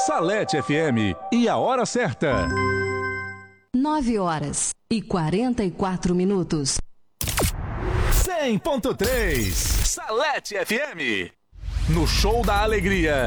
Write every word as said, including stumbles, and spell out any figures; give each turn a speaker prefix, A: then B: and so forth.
A: Salete F M e a hora certa.
B: nove horas e quarenta e quatro minutos.
A: cem ponto três Salete F M. No Show da Alegria,